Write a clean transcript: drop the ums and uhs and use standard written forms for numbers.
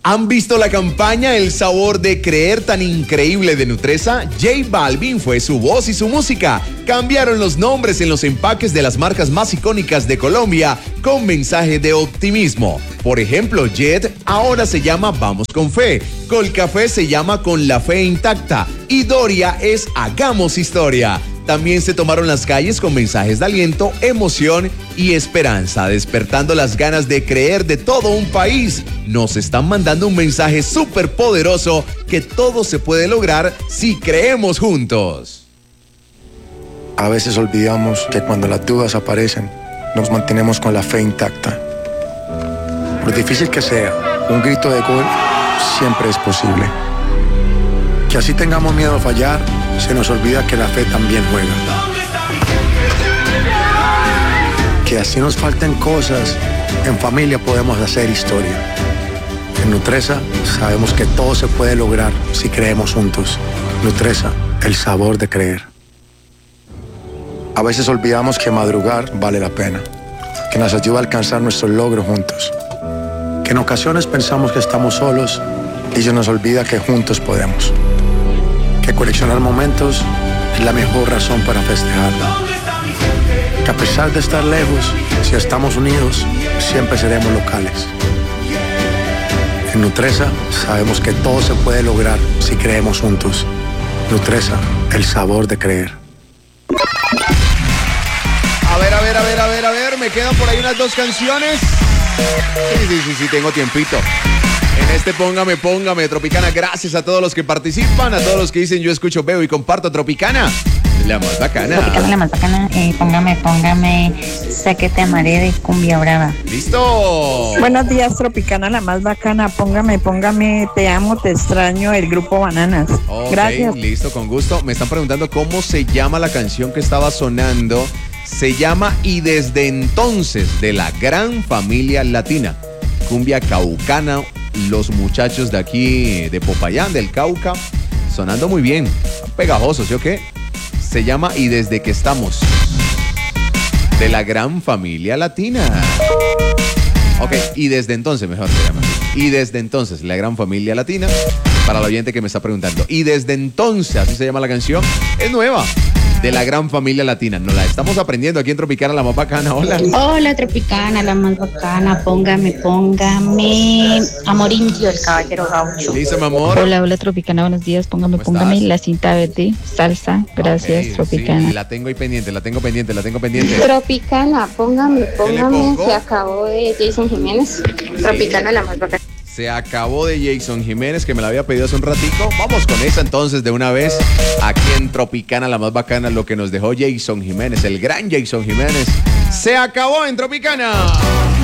¿Han visto la campaña El sabor de creer tan increíble de Nutresa? J Balvin fue su voz y su música. Cambiaron los nombres en los empaques de las marcas más icónicas de Colombia con mensaje de optimismo. Por ejemplo, Jet ahora se llama Vamos con Fe, Colcafé se llama Con la Fe Intacta y Doria es Hagamos Historia. También se tomaron las calles con mensajes de aliento, emoción y esperanza, despertando las ganas de creer de todo un país. Nos están mandando un mensaje súper poderoso que todo se puede lograr si creemos juntos. A veces olvidamos que cuando las dudas aparecen, nos mantenemos con la fe intacta. Por difícil que sea, un grito de gol siempre es posible. Que así tengamos miedo a fallar, se nos olvida que la fe también juega. Que así nos falten cosas, en familia podemos hacer historia. En Nutresa sabemos que todo se puede lograr si creemos juntos. Nutresa, el sabor de creer. A veces olvidamos que madrugar vale la pena, que nos ayuda a alcanzar nuestros logros juntos. Que en ocasiones pensamos que estamos solos y se nos olvida que juntos podemos. Que coleccionar momentos es la mejor razón para festejar. Que a pesar de estar lejos, si estamos unidos, siempre seremos locales. En Nutresa sabemos que todo se puede lograr si creemos juntos. Nutresa, el sabor de creer. A ver, me quedan por ahí unas 2 canciones. Sí, tengo tiempito. En este Póngame de Tropicana, gracias a todos los que participan, a todos los que dicen yo escucho, veo y comparto Tropicana, la más bacana. Tropicana, la más bacana, póngame, sé que te amaré de Cumbia Brava. ¡Listo! Buenos días, Tropicana, la más bacana, póngame, te amo, te extraño, el grupo Bananas. Okay, gracias. Listo, con gusto. Me están preguntando cómo se llama la canción que estaba sonando. Se llama Y Desde Entonces, de la Gran Familia Latina. Cumbia caucana, los muchachos de aquí, de Popayán, del Cauca, sonando muy bien, pegajosos, ¿sí o qué? Se llama Y Desde Que Estamos, de la Gran Familia Latina. Ok, y desde entonces, mejor se llama. Y desde entonces, la Gran Familia Latina, para el oyente que me está preguntando. Y desde entonces, así se llama la canción, es nueva. De la Gran Familia Latina. Nos la estamos aprendiendo aquí en Tropicana, la más bacana. Hola. Hola, Tropicana, la más bacana, póngame, Amor Indio, el Caballero Gaucho. Dice, mi amor. Hola, Tropicana, buenos días, póngame, la cinta verde, salsa, gracias, Okay, Tropicana. Sí, la tengo ahí pendiente, la tengo pendiente. Tropicana, póngame, pongo? se acabó de Jason Jiménez. Tropicana, la más bacana. Se acabó de Jason Jiménez, que me la había pedido hace un ratico. Vamos con esa entonces de una vez. Aquí en Tropicana, la más bacana, lo que nos dejó Jason Jiménez, el gran Jason Jiménez. Se acabó en Tropicana.